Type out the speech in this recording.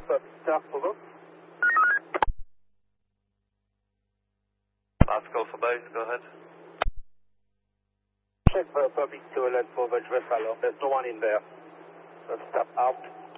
Start, over. Last call for base, go ahead. Check for public toilet for the dress alert. There's no one in there. Stop out.